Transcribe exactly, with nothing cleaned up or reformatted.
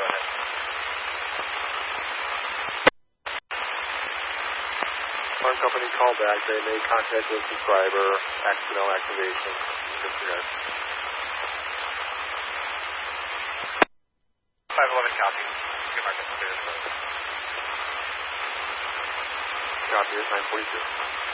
go ahead. Alarm company call back. They made contact with subscriber. Accidental activation. Disregard. five eleven copy. Get my message there. Copy is nine forty-two.